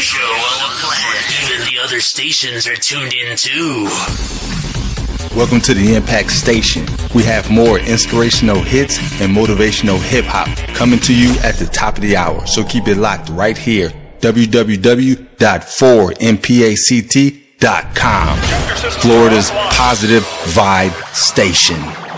show on the planet. Even the other stations are tuned in too. Welcome to the Impact Station. We have more inspirational hits and motivational hip-hop coming to you at the top of the hour. So keep it locked right here. www.4mpact.com. Florida's positive vibe station.